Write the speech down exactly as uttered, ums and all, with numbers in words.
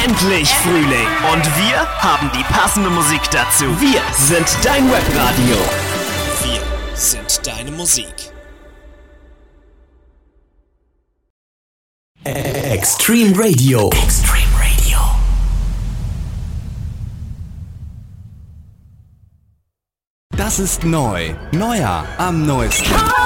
endlich Frühling und wir haben die passende Musik dazu. Wir sind dein Webradio. Wir sind deine Musik. Extreme Radio. Extreme Radio. Das ist neu. Neuer am neuesten.